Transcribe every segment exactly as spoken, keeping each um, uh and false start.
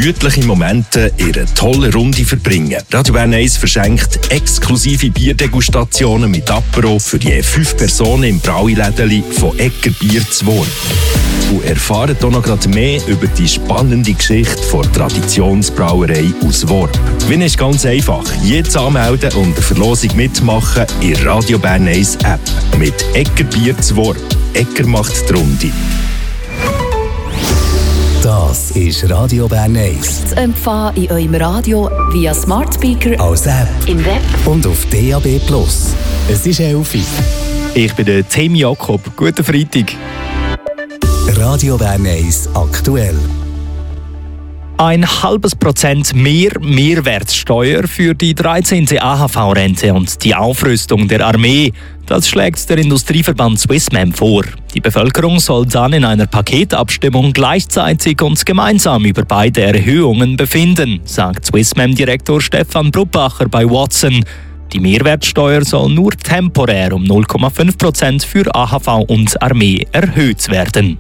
gemütliche Momente in einer tollen Runde verbringen. Radio Bern eins verschenkt exklusive Bierdegustationen mit Apero für je fünf Personen im Brauilädeli von Egger Bier zu Worp. Und erfahrt auch noch gerade mehr über die spannende Geschichte der Traditionsbrauerei aus Worp. Gewinnen ist ganz einfach. Jetzt anmelden und eine Verlosung mitmachen in der Radio Bern eins App. Mit Egger Bier zu Worp. Egger macht die Runde. Das ist Radio Bern eins. Zu empfangen in eurem Radio via Smart Speaker, als App, im Web und auf D A B Plus. Es ist elf Uhr. Ich bin der Tim Jakob. Guten Freitag. Radio Bern eins aktuell. Ein halbes Prozent mehr Mehrwertsteuer für die dreizehnte A H V-Rente und die Aufrüstung der Armee. Das schlägt der Industrieverband Swissmem vor. Die Bevölkerung soll dann in einer Paketabstimmung gleichzeitig und gemeinsam über beide Erhöhungen befinden, sagt Swissmem-Direktor Stefan Bruppacher bei Watson. Die Mehrwertsteuer soll nur temporär um null Komma fünf Prozent für A H V und Armee erhöht werden.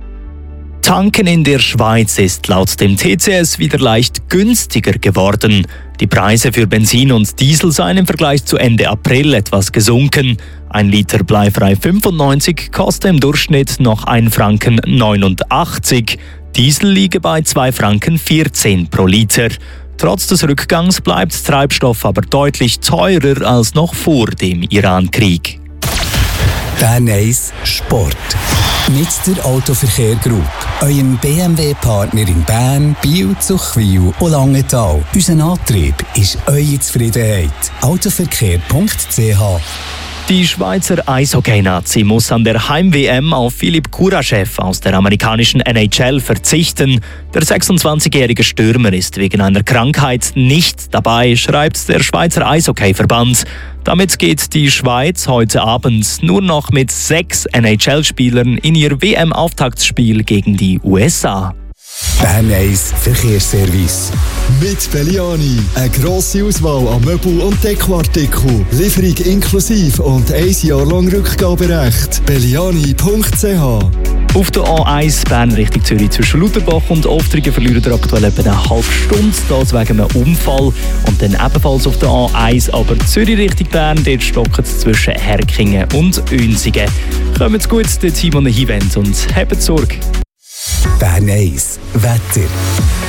Tanken in der Schweiz ist laut dem T C S wieder leicht günstiger geworden. Die Preise für Benzin und Diesel seien im Vergleich zu Ende April etwas gesunken. Ein Liter bleifrei fünfundneunzig kostet im Durchschnitt noch ein Franken neunundachtzig. Diesel liege bei zwei Franken vierzehn pro Liter. Trotz des Rückgangs bleibt Treibstoff aber deutlich teurer als noch vor dem Iran-Krieg. Bern eins Sport. Mit der Autoverkehr Group, eurem B M W-Partner in Bern, Biel, Zuchwil und Langenthal. Unser Antrieb ist eure Zufriedenheit. autoverkehr punkt c h. Die Schweizer Eishockey-Nazi muss an der Heim-W M auf Philipp Kuraschew aus der amerikanischen N H L verzichten. Der sechsundzwanzigjährige Stürmer ist wegen einer Krankheit nicht dabei, schreibt der Schweizer Eishockey-Verband. Damit geht die Schweiz heute Abend nur noch mit sechs N H L-Spielern in ihr W M-Auftaktspiel gegen die U S A. Bern eins Verkehrsservice. Mit Belliani. Eine grosse Auswahl an Möbel- und Dekoartikeln. Lieferung inklusive und ein Jahr lang Rückgaberecht. belliani punkt c h. Auf der A eins Bern Richtung Zürich zwischen Lutherbach und Oftrigen verlieren wir aktuell etwa eine halbe Stunde, das wegen einem Unfall. Und dann ebenfalls auf der A eins, aber Zürich Richtung Bern, dort stocken es zwischen Herkingen und Unsingen. Kommt gut, der Simon Hivent, und habt Sorge. Bern eins Wetter.